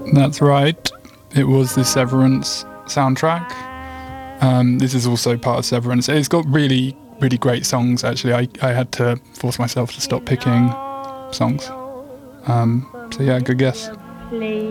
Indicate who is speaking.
Speaker 1: That's right. It was the Severance soundtrack. This is also part of Severance. It's got really, really great songs, actually. I had to force myself to stop picking songs. So yeah, good guess.